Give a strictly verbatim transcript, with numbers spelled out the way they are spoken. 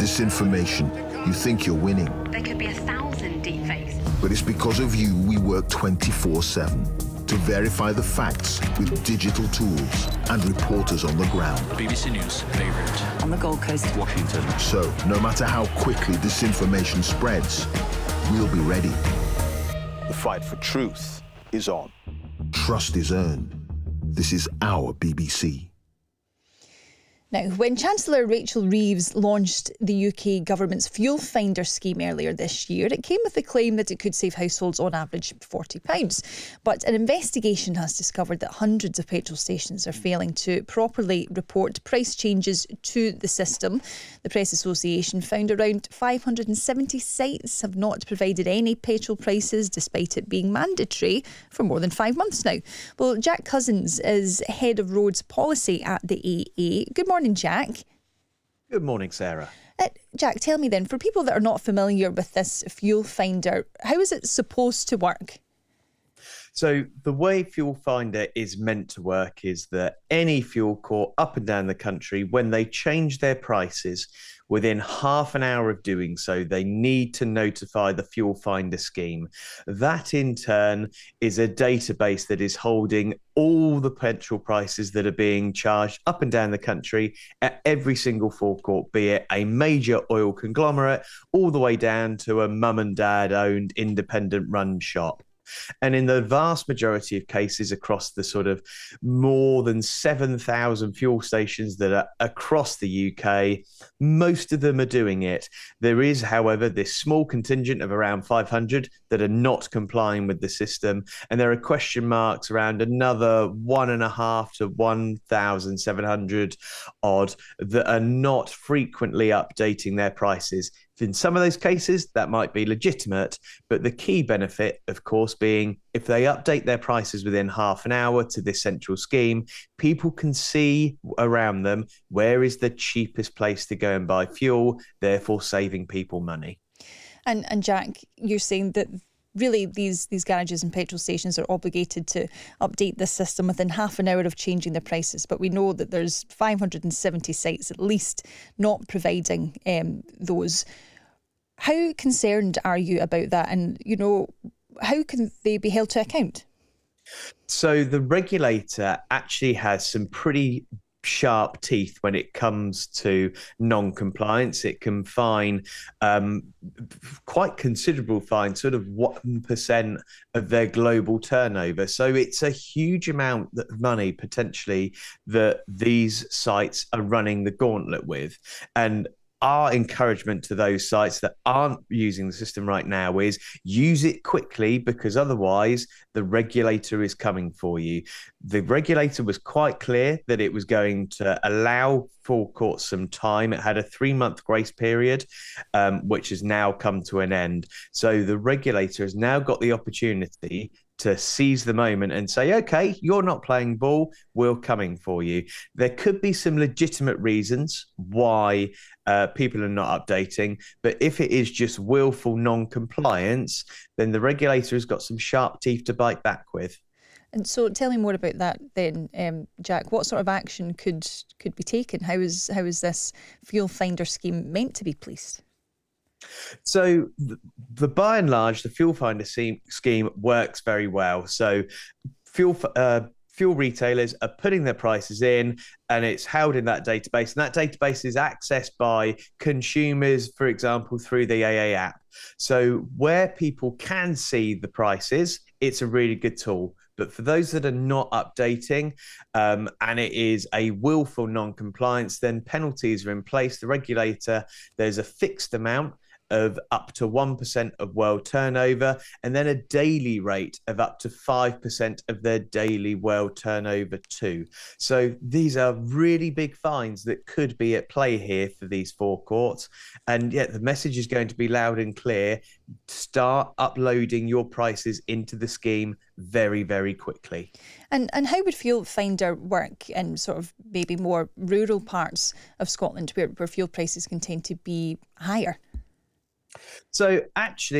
disinformation, you think you're winning. There could be a thousand deepfakes. But it's because of you we work twenty-four seven to verify the facts with digital tools and reporters on the ground. B B C News, Beirut. On the Gold Coast, Washington. So, no matter how quickly disinformation spreads, we'll be ready. The fight for truth is on. Trust is earned. This is our B B C. Now, when Chancellor Rachel Reeves launched the U K government's Fuel Finder scheme earlier this year, it came with the claim that it could save households on average forty pounds. But an investigation has discovered that hundreds of petrol stations are failing to properly report price changes to the system. The Press Association found around five hundred seventy sites have not provided any petrol prices, despite it being mandatory for more than five months now. Well, Jack Cousins is Head of Roads Policy at the A A. Good morning. Morning, Jack. Good morning, Sarah. Uh, Jack, tell me then, for people that are not familiar with this Fuel Finder, how is it supposed to work? So the way Fuel Finder is meant to work is that any fuel court up and down the country, when they change their prices, within half an hour of doing so, they need to notify the Fuel Finder scheme. That in turn is a database that is holding all the petrol prices that are being charged up and down the country at every single forecourt, be it a major oil conglomerate all the way down to a mum and dad owned independent run shop. And in the vast majority of cases across the sort of more than seven thousand fuel stations that are across the U K, most of them are doing it. There is, however, this small contingent of around five hundred that are not complying with the system. And there are question marks around another one and a half to one thousand seven hundred odd that are not frequently updating their prices. In some of those cases, that might be legitimate, but the key benefit, of course, being if they update their prices within half an hour to this central scheme, people can see around them where is the cheapest place to go and buy fuel, therefore saving people money. And and Jack, you're saying that really these, these garages and petrol stations are obligated to update this system within half an hour of changing their prices. But we know that there's five hundred seventy sites at least not providing um, those. How concerned are you about that? And, you know, how can they be held to account? So the regulator actually has some pretty sharp teeth when it comes to non-compliance. It can fine um, quite considerable fine, sort of one percent of their global turnover. So it's a huge amount of money potentially that these sites are running the gauntlet with. And our encouragement to those sites that aren't using the system right now is use it quickly, because otherwise the regulator is coming for you. The regulator was quite clear that it was going to allow forecourts some time. It had a three-month grace period, um, which has now come to an end. So the regulator has now got the opportunity to seize the moment and say, okay, you're not playing ball, we're coming for you. There could be some legitimate reasons why uh, people are not updating, but if it is just willful non-compliance, then the regulator has got some sharp teeth to bite back with. And so tell me more about that then, um, Jack. What sort of action could could be taken? How is, how is this Fuel Finder scheme meant to be policed? So the, the by and large, the Fuel Finder scheme works very well. So fuel uh, fuel retailers are putting their prices in, and it's held in that database. And that database is accessed by consumers, for example, through the A A app. So where people can see the prices, it's a really good tool. But for those that are not updating, um, and it is a willful non-compliance, then penalties are in place. The regulator, there's a fixed amount of up to one percent of world turnover, and then a daily rate of up to five percent of their daily world turnover too. So these are really big fines that could be at play here for these forecourts. And yet the message is going to be loud and clear. Start uploading your prices into the scheme very, very quickly. And and how would Fuel Finder work in sort of maybe more rural parts of Scotland where, where fuel prices can tend to be higher? So actually,